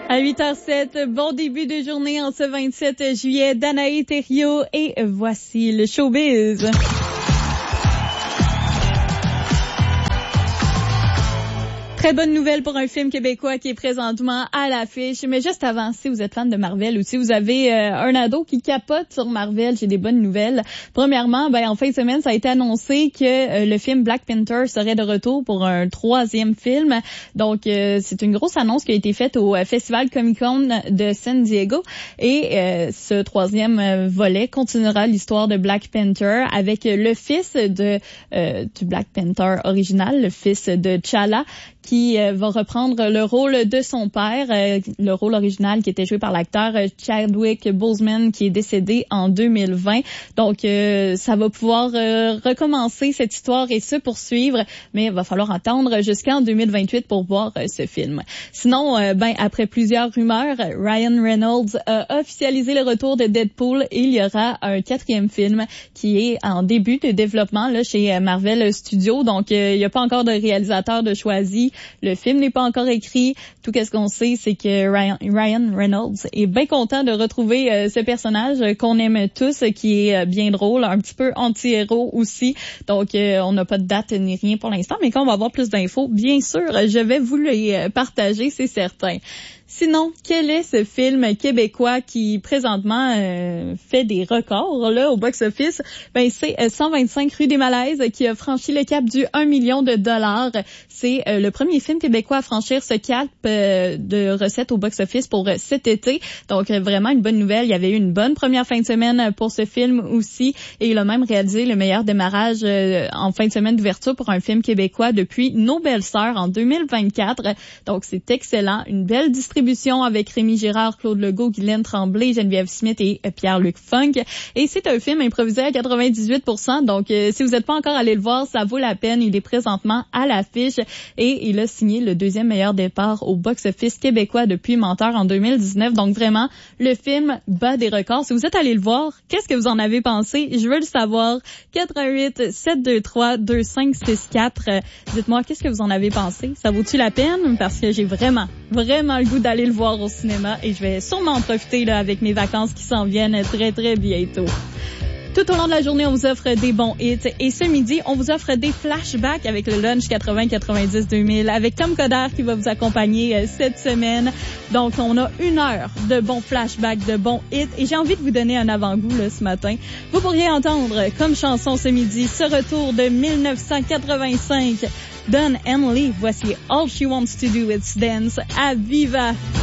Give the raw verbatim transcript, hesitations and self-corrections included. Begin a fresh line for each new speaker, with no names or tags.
À huit heures sept, bon début de journée en ce vingt-sept juillet. Danae Thériault et voici le showbiz. Très bonne nouvelle pour un film québécois qui est présentement à l'affiche. Mais juste avant, si vous êtes fan de Marvel ou si vous avez euh, un ado qui capote sur Marvel, j'ai des bonnes nouvelles. Premièrement, ben en fin de semaine, ça a été annoncé que euh, le film Black Panther serait de retour pour un troisième film. Donc, euh, c'est une grosse annonce qui a été faite au Festival Comic-Con de San Diego. Et euh, ce troisième euh, volet continuera l'histoire de Black Panther avec le fils de euh, du Black Panther original, le fils de T'Challa, qui euh, va reprendre le rôle de son père, euh, le rôle original qui était joué par l'acteur euh, Chadwick Boseman, qui est décédé en deux mille vingt. Donc, euh, ça va pouvoir euh, recommencer cette histoire et se poursuivre, mais il va falloir attendre jusqu'en deux mille vingt-huit pour voir euh, ce film. Sinon, euh, ben après plusieurs rumeurs, Ryan Reynolds a officialisé le retour de Deadpool et il y aura un quatrième film qui est en début de développement là chez Marvel Studios. Donc, euh, il n'y a pas encore de réalisateur de choisi. Le film n'est pas encore écrit. Tout ce qu'on sait, c'est que Ryan, Ryan Reynolds est bien content de retrouver euh, ce personnage qu'on aime tous, qui est euh, bien drôle, un petit peu anti-héros aussi. Donc, euh, on n'a pas de date ni rien pour l'instant, mais quand on va avoir plus d'infos, bien sûr, je vais vous les partager, c'est certain. Sinon, quel est ce film québécois qui présentement euh, fait des records là au box-office? Ben c'est euh, cent vingt-cinq rue des Malaises qui a franchi le cap du un million de dollars. C'est euh, le premier film québécois à franchir ce cap euh, de recettes au box-office pour euh, cet été. Donc euh, vraiment une bonne nouvelle. Il y avait eu une bonne première fin de semaine pour ce film aussi, et il a même réalisé le meilleur démarrage euh, en fin de semaine d'ouverture pour un film québécois depuis Nos belles sœurs en deux mille vingt-quatre. Donc c'est excellent, une belle distribution avec Rémi Girard, Claude Legault, Guylaine Tremblay, Geneviève Smith et Pierre-Luc Funk. Et c'est un film improvisé à quatre-vingt-dix-huit pour cent. Donc, euh, si vous n'êtes pas encore allé le voir, ça vaut la peine. Il est présentement à l'affiche et il a signé le deuxième meilleur départ au box-office québécois depuis Menteur en deux mille dix-neuf. Donc, vraiment, le film bat des records. Si vous êtes allé le voir, qu'est-ce que vous en avez pensé? Je veux le savoir. quatre un huit sept deux trois deux cinq six quatre. Euh, dites-moi, qu'est-ce que vous en avez pensé? Ça vaut-tu la peine? Parce que j'ai vraiment, vraiment le goût d'aller le voir au cinéma et je vais sûrement en profiter là avec mes vacances qui s'en viennent très très bientôt. Tout au long de la journée, on vous offre des bons hits. Et ce midi, on vous offre des flashbacks avec le lunch quatre-vingts quatre-vingt-dix deux mille avec Tom Coder qui va vous accompagner cette semaine. Donc, on a une heure de bons flashbacks, de bons hits. Et j'ai envie de vous donner un avant-goût là, ce matin. Vous pourriez entendre comme chanson ce midi ce retour de mille neuf cent quatre-vingt-cinq. Don Henley, voici All She Wants to Do Is Dance à Viva.